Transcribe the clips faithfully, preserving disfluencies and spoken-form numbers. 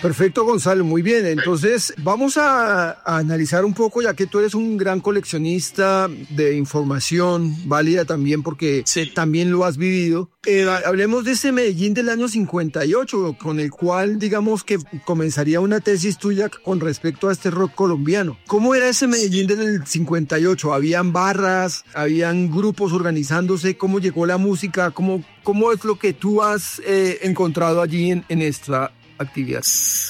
Perfecto, Gonzalo, muy bien. Entonces, vamos a, a analizar un poco, ya que tú eres un gran coleccionista de información, válida también porque Sí. también lo has vivido. Eh, hablemos de ese Medellín del año cincuenta y ocho, con el cual, digamos, que comenzaría una tesis tuya con respecto a este rock colombiano. ¿Cómo era ese Medellín del cincuenta y ocho? ¿Habían barras? ¿Habían grupos organizándose? ¿Cómo llegó la música? ¿Cómo, cómo es lo que tú has eh, encontrado allí en, en esta actividad?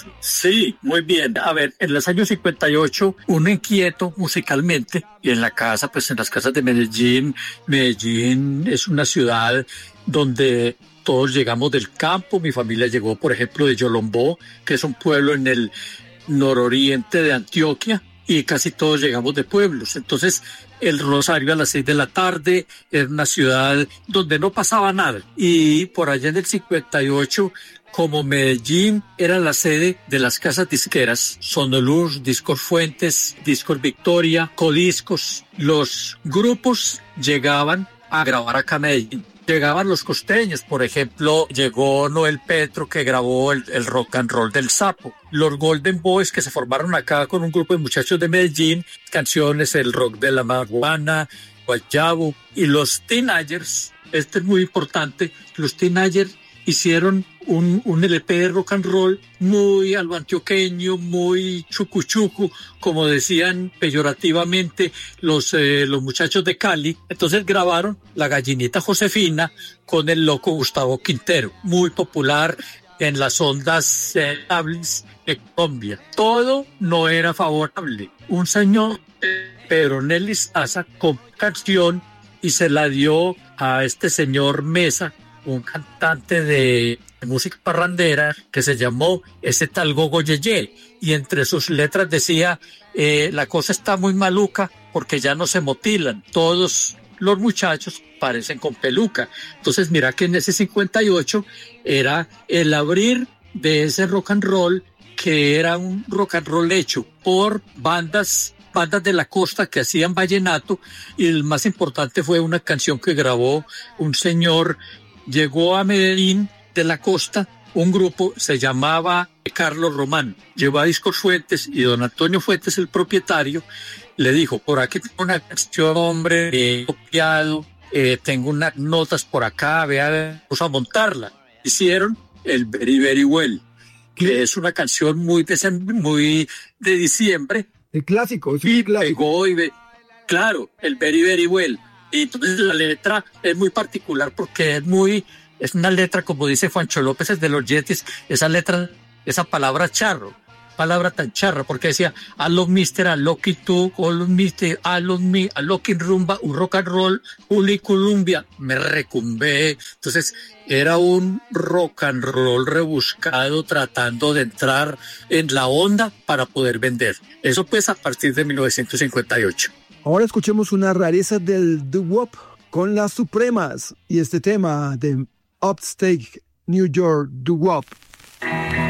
Sí, muy bien. A ver, en los años cincuenta y ocho, uno inquieto musicalmente, y en la casa, pues en las casas de Medellín, Medellín es una ciudad donde todos llegamos del campo. Mi familia llegó, por ejemplo, de Yolombó, que es un pueblo en el nororiente de Antioquia, y casi todos llegamos de pueblos. Entonces, el Rosario a las seis de la tarde era una ciudad donde no pasaba nada. Y por allá en el cincuenta y ocho, como Medellín era la sede de las casas disqueras, Sonolux, Discos Fuentes, Discos Victoria, Codiscos, los grupos llegaban a grabar acá a Medellín. Llegaban los costeños, por ejemplo, llegó Noel Petro, que grabó el, el rock and roll del Sapo. Los Golden Boys, que se formaron acá con un grupo de muchachos de Medellín, canciones, el rock de la marihuana, guayabo. Y los Teenagers, este es muy importante, los Teenagers hicieron un, un L P de rock and roll muy a lo antioqueño, muy chucuchucu, como decían peyorativamente los, eh, los muchachos de Cali. Entonces grabaron La Gallinita Josefina con el loco Gustavo Quintero, muy popular en las ondas estables de Colombia. Todo no era favorable. Un señor, Pedro Nelly Saza, con canción y se la dio a este señor Mesa, un cantante de música parrandera que se llamó Ese Tal Gogo Yeye, y entre sus letras decía eh, la cosa está muy maluca porque ya no se motilan, todos los muchachos parecen con peluca. Entonces mira que en ese cincuenta y ocho era el abrir de ese rock and roll, que era un rock and roll hecho por bandas bandas de la costa que hacían vallenato, y el más importante fue una canción que grabó un señor. Llegó a Medellín de la costa un grupo, se llamaba Carlos Román, llevó a Discos Fuentes, y don Antonio Fuentes, el propietario, le dijo: por aquí tengo una canción, hombre, he copiado, eh, tengo unas notas por acá, vea, vamos a montarla. Hicieron el Very Very Well, que es una canción muy de, muy de diciembre. El clásico, es y un clásico. Pegó y ve, claro, el Very Very Well. Y entonces la letra es muy particular porque es muy, es una letra, como dice Juancho López, es de los Yetis, esa letra, esa palabra charro, palabra tan charra, porque decía, a los mister, a lo que tú, a los mister, a los mi, a lo que rumba, un rock and roll, uli Columbia, me recumbé. Entonces era un rock and roll rebuscado tratando de entrar en la onda para poder vender. Eso pues a partir de mil novecientos cincuenta y ocho. Ahora escuchemos una rareza del doo-wop con las Supremas y este tema de Upstate New York doo-wop.